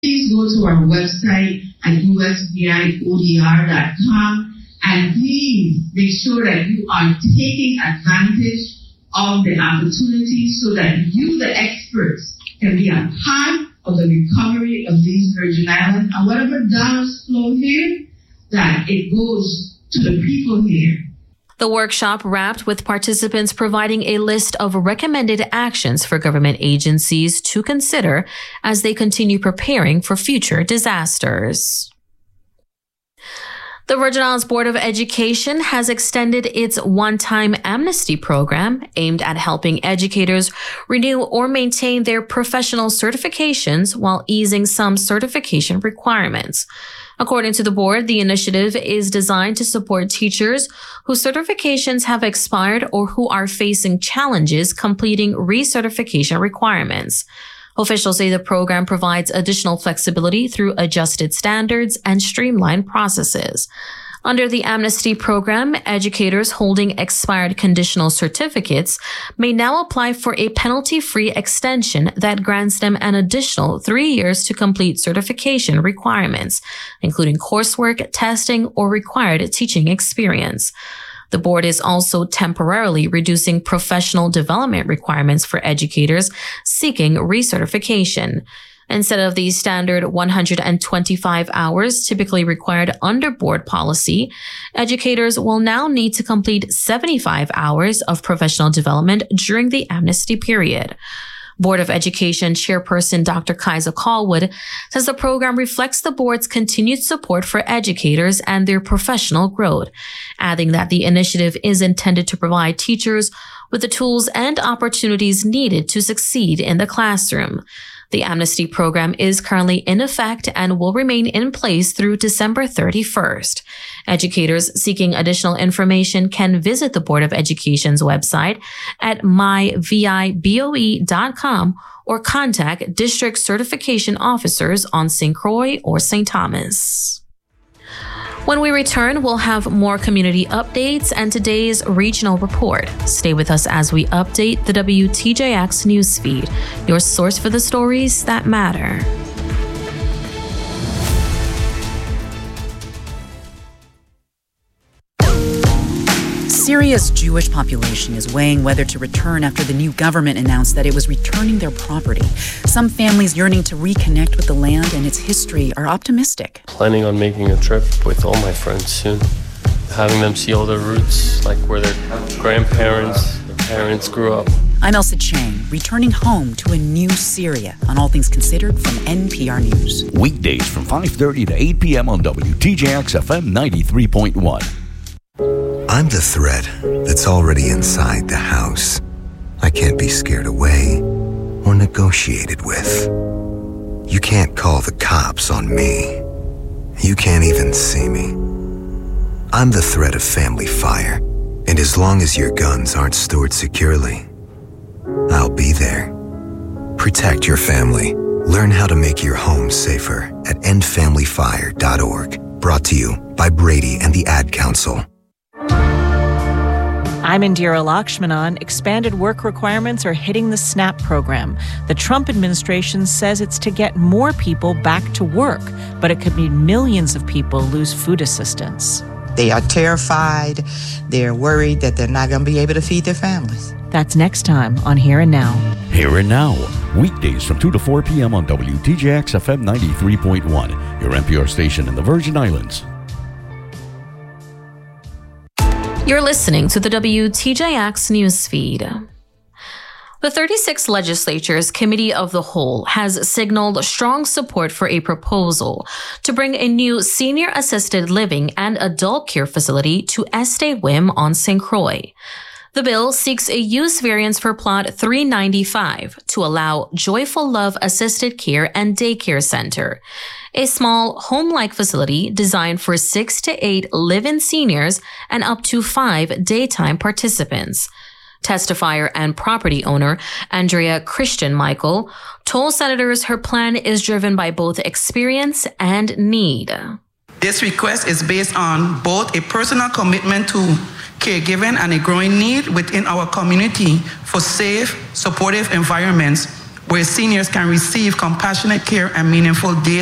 please go to our website at usviodr.com and please make sure that you are taking advantage of the opportunity so that you, the experts, can be a part of the recovery of these Virgin Islands. And whatever dollars flow here, that it goes to the people here. The workshop wrapped with participants providing a list of recommended actions for government agencies to consider as they continue preparing for future disasters. The Virgin Islands Board of Education has extended its one-time amnesty program aimed at helping educators renew or maintain their professional certifications while easing some certification requirements. According to the board, the initiative is designed to support teachers whose certifications have expired or who are facing challenges completing recertification requirements. Officials say the program provides additional flexibility through adjusted standards and streamlined processes. Under the amnesty program, educators holding expired conditional certificates may now apply for a penalty-free extension that grants them an additional 3 years to complete certification requirements, including coursework, testing, or required teaching experience. The board is also temporarily reducing professional development requirements for educators seeking recertification. Instead of the standard 125 hours typically required under board policy, educators will now need to complete 75 hours of professional development during the amnesty period. Board of Education Chairperson Dr. Kaiser Callwood says the program reflects the board's continued support for educators and their professional growth, adding that the initiative is intended to provide teachers with the tools and opportunities needed to succeed in the classroom. The amnesty program is currently in effect and will remain in place through December 31st. Educators seeking additional information can visit the Board of Education's website at myviboe.com or contact district certification officers on St. Croix or St. Thomas. When we return, we'll have more community updates and today's regional report. Stay with us as we update the WTJX newsfeed, your source for the stories that matter. Syria's Jewish population is weighing whether to return after the new government announced that it was returning their property. Some families yearning to reconnect with the land and its history are optimistic. Planning on making a trip with all my friends soon. Having them see all their roots, like where their grandparents, their parents grew up. I'm Elsa Chang, returning home to a new Syria on All Things Considered from NPR News. Weekdays from 5:30 to 8 p.m. on WTJX FM 93.1. I'm the threat that's already inside the house. I can't be scared away or negotiated with. You can't call the cops on me. You can't even see me. I'm the threat of family fire, and as long as your guns aren't stored securely, I'll be there. Protect your family. Learn how to make your home safer at endfamilyfire.org. Brought to you by Brady and the Ad Council. I'm Indira Lakshmanan. Expanded work requirements are hitting the SNAP program. The Trump administration says it's to get more people back to work, but it could mean millions of people lose food assistance. They are terrified. They're worried that they're not going to be able to feed their families. That's next time on Here and Now. Here and Now, weekdays from 2 to 4 p.m. on WTJX FM 93.1, your NPR station in the Virgin Islands. You're listening to the WTJX newsfeed. The 36th Legislature's Committee of the Whole has signaled strong support for a proposal to bring a new senior assisted living and adult care facility to Estee Wim on St. Croix. The bill seeks a use variance for Plot 395 to allow Joyful Love Assisted Care and Daycare Center, a small home-like facility designed for 6 to 8 live-in seniors and up to 5 daytime participants. Testifier and property owner Andrea Christian Michael told senators her plan is driven by both experience and need. This request is based on both a personal commitment to caregiving and a growing need within our community for safe, supportive environments where seniors can receive compassionate care and meaningful daily